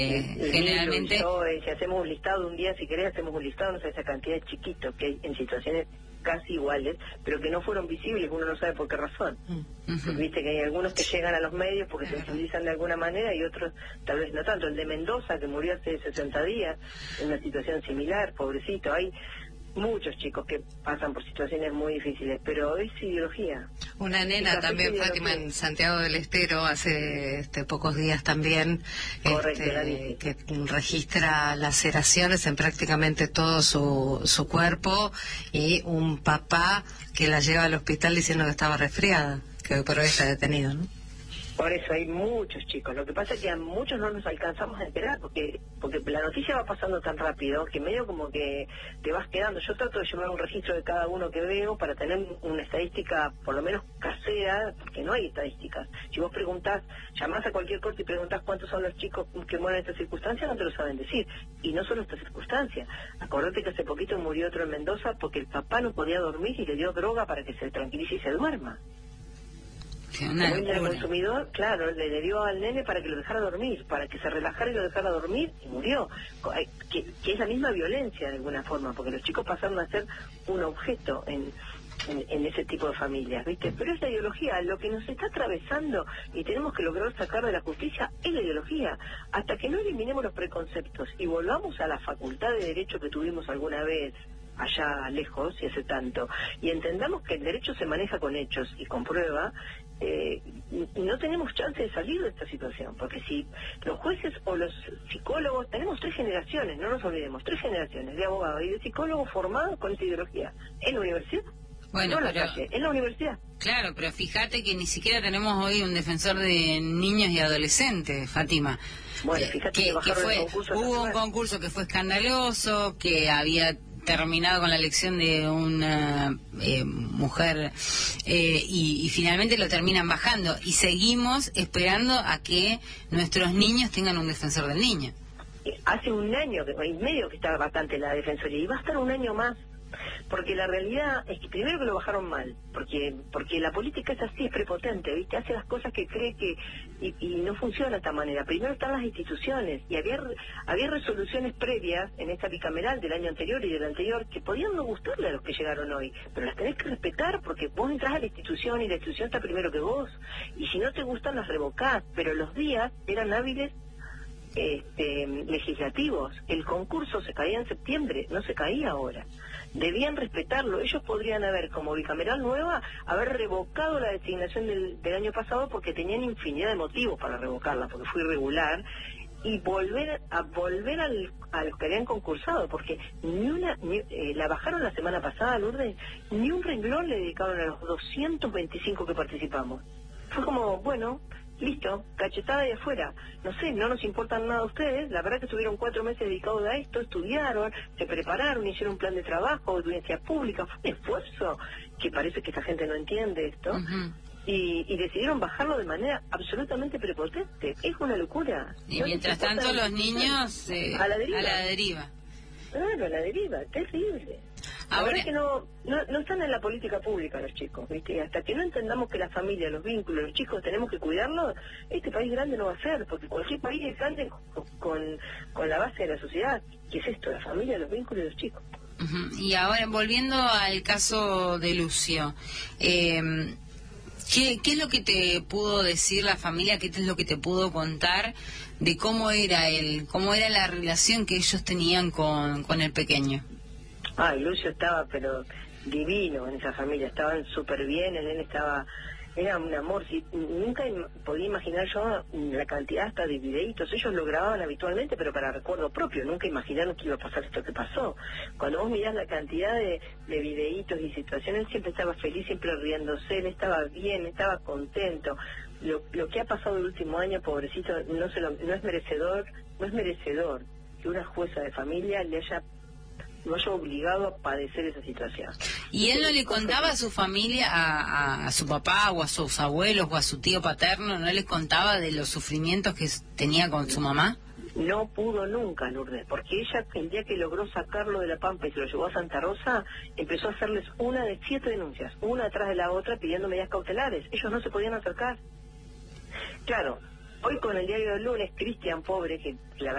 Generalmente... Si hacemos un listado un día, si querés, hacemos un listado, no sé, esa cantidad de chiquitos que hay en situaciones casi iguales, pero que no fueron visibles, uno no sabe por qué razón. Porque viste que hay algunos que llegan a los medios porque se sensibilizan de alguna manera y otros tal vez no tanto. El de Mendoza, que murió hace 60 días, en una situación similar, pobrecito. Hay muchos chicos que pasan por situaciones muy difíciles, pero es ideología. Una nena también, Fátima, en Santiago del Estero, hace pocos días también, Correcto, que registra laceraciones en prácticamente todo su cuerpo, y un papá que la lleva al hospital diciendo que estaba resfriada, que hoy por hoy está detenido, ¿no? Por eso hay muchos chicos. Lo que pasa es que a muchos no nos alcanzamos a enterar porque la noticia va pasando tan rápido que medio como que te vas quedando. Yo trato de llevar un registro de cada uno que veo para tener una estadística por lo menos casera, porque no hay estadísticas. Si vos preguntás, llamás a cualquier corte y preguntás cuántos son los chicos que mueren en estas circunstancias, no te lo saben decir. Y no solo estas circunstancias. Acordate que hace poquito murió otro en Mendoza porque el papá no podía dormir y le dio droga para que se tranquilice y se duerma. El consumidor, claro, le dio al nene para que lo dejara dormir, para que se relajara y lo dejara dormir, y murió. Que es la misma violencia de alguna forma, porque los chicos pasaron a ser un objeto en ese tipo de familias, ¿viste? Pero es la ideología, lo que nos está atravesando y tenemos que lograr sacar de la justicia es la ideología. Hasta que no eliminemos los preconceptos y volvamos a la facultad de derecho que tuvimos alguna vez, allá lejos y hace tanto, y entendamos que el derecho se maneja con hechos y con prueba, no tenemos chance de salir de esta situación, porque si los jueces o los psicólogos, tenemos 3 generaciones, no nos olvidemos, 3 generaciones de abogados y de psicólogos formados con esta ideología, en la universidad, bueno, no en la calle, en la universidad. Claro, pero fíjate que ni siquiera tenemos hoy un defensor de niños y adolescentes, Fátima. Bueno, fíjate que hubo un concurso que fue escandaloso, que había terminado con la elección de una mujer y finalmente lo terminan bajando y seguimos esperando a que nuestros niños tengan un defensor del niño. Hace un año y medio que está bastante la defensoría y va a estar un año más, porque la realidad es que primero que lo bajaron mal, porque la política es así, es prepotente, ¿viste? Hace las cosas que cree que y no funciona de esta manera. Primero están las instituciones y había resoluciones previas en esta bicameral del año anterior y del anterior que podían no gustarle a los que llegaron hoy, pero las tenés que respetar porque vos entras a la institución y la institución está primero que vos, y si no te gustan las revocás, pero los días eran hábiles legislativos. El concurso se caía en septiembre, no se caía ahora. Debían respetarlo. Ellos podrían haber, como bicameral nueva, haber revocado la designación del año pasado porque tenían infinidad de motivos para revocarla, porque fue irregular, y volver a los que habían concursado, porque la bajaron la semana pasada, Lourdes, ni un renglón le dedicaron a los 225 que participamos. Fue como, bueno, listo, cachetada de afuera. No sé, no nos importan nada a ustedes. La verdad que estuvieron 4 meses dedicados a esto, estudiaron, se prepararon, hicieron un plan de trabajo, audiencia pública. Fue un esfuerzo que parece que esta gente no entiende esto. Y decidieron bajarlo de manera absolutamente prepotente. Es una locura. Y mientras tanto los niños a la deriva. Claro, a la deriva, terrible. Ahora es que no están en la política pública los chicos, ¿viste? Y hasta que no entendamos que la familia, los vínculos, los chicos tenemos que cuidarlos, este país grande no va a ser, porque cualquier país es grande con la base de la sociedad, que es esto, la familia, los vínculos y los chicos. Y ahora, volviendo al caso de Lucio, ¿qué es lo que te pudo decir la familia? ¿Qué es lo que te pudo contar de cómo era la relación que ellos tenían con el pequeño? Lucio estaba, pero divino en esa familia, estaban súper bien, él era un amor. Nunca podía imaginar yo la cantidad hasta de videitos, ellos lo grababan habitualmente, pero para recuerdo propio, nunca imaginaron que iba a pasar esto que pasó. Cuando vos mirás la cantidad de videitos y situaciones, él siempre estaba feliz, siempre riéndose, él estaba bien, estaba contento. Lo que ha pasado el último año, pobrecito, no es merecedor que una jueza de familia no haya obligado a padecer esa situación. ¿Y él no le contaba a su familia, a su papá o a sus abuelos o a su tío paterno, no les contaba de los sufrimientos que tenía con su mamá? No pudo nunca, Lourdes, porque ella, el día que logró sacarlo de La Pampa y se lo llevó a Santa Rosa, empezó a hacerles una de 7 denuncias, una atrás de la otra, pidiendo medidas cautelares. Ellos no se podían acercar. Claro, hoy con el diario del lunes, Cristian, pobre, que la